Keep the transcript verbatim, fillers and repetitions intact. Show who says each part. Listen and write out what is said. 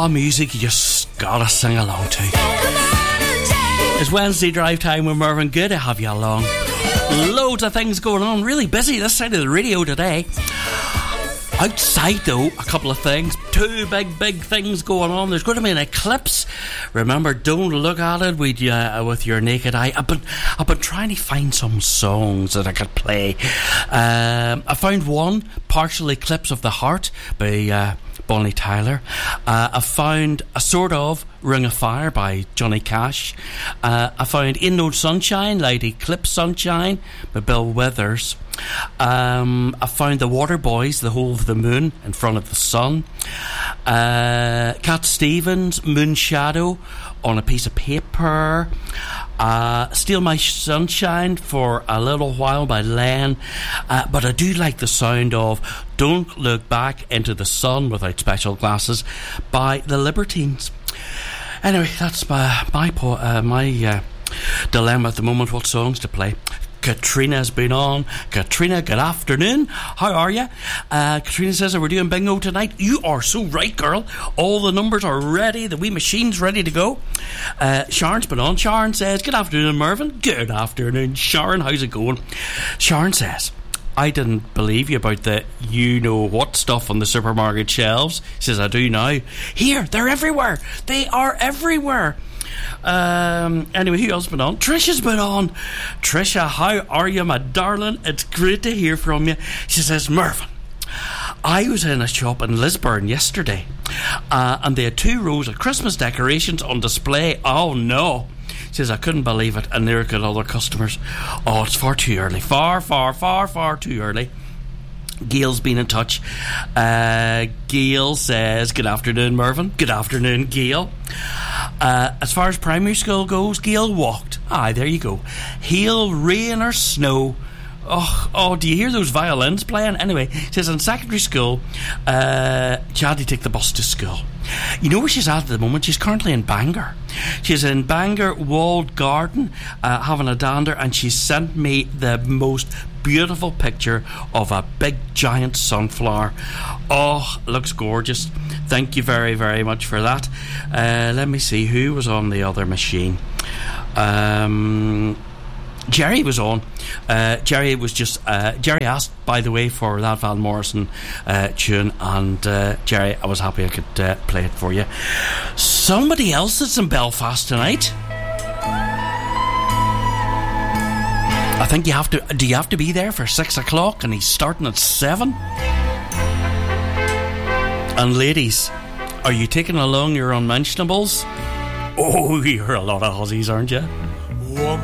Speaker 1: Oh, music you just gotta sing along to. It's Wednesday drive time with Mervyn. Good to have you along. Loads of things going on. Really busy this side of the radio today. Outside though, a couple of things. Two big, big things going on. There's going to be an eclipse. Remember, don't look at it with, uh, with your naked eye. I've been, I've been trying to find some songs that I could play. Um, I found one, Partial Eclipse of the Heart by uh, Bonnie Tyler. Uh, I found a sort of Ring of Fire by Johnny Cash. Uh, I found In No Sunshine, Light Eclipse Sunshine by Bill Withers. Um, I found the Waterboys, The Whole of the Moon in Front of the Sun. Uh, Cat Stevens, Moon Shadow on a Piece of Paper. Uh, Steal My Sunshine for a Little While by Len. Uh, but I do like the sound of Don't Look Back into the Sun Without Special Glasses by the Libertines. Anyway, that's my my, uh, my uh, dilemma at the moment, what songs to play. Katrina's been on. Katrina, good afternoon. How are you? Uh, Katrina says that we're doing bingo tonight. You are so right, girl. All the numbers are ready. The wee machine's ready to go. Uh, Sharon's been on. Sharon says, good afternoon, Mervyn. Good afternoon, Sharon. How's it going? Sharon says, I didn't believe you about the you-know-what stuff on the supermarket shelves. She says, I do now. Here, they're everywhere. They are everywhere. Um, anyway, who else been on? Trisha's been on. Trisha, how are you, my darling? It's great to hear from you. She says, Mervyn, I was in a shop in Lisburn yesterday, uh, and they had two rows of Christmas decorations on display. Oh no. She says, I couldn't believe it, and there got other customers. Oh, it's far too early. Far, far, far, far too early. Gail's been in touch. uh, Gail says, good afternoon, Mervyn. Good afternoon, Gail. Uh, as far as primary school goes, Gail walked. Aye, there you go. Hail, rain or snow. Oh, oh, do you hear those violins playing? Anyway, she says in secondary school, uh, she had to take the bus to school. You know where she's at at the moment? She's currently in Bangor. She's in Bangor Walled Garden, uh, having a dander, and she sent me the most beautiful picture of a big giant sunflower. Oh, looks gorgeous. Thank you very, very much for that. Uh, let me see who was on the other machine. Um... Jerry was on. Uh, Jerry was just. Uh, Jerry asked, by the way, for that Van Morrison uh, tune, and uh, Jerry, I was happy I could uh, play it for you. Somebody else that's in Belfast tonight. I think you have to. Do you have to be there for six o'clock? And he's starting at seven. And ladies, are you taking along your unmentionables? Oh, you're a lot of Aussies, aren't you?
Speaker 2: Woman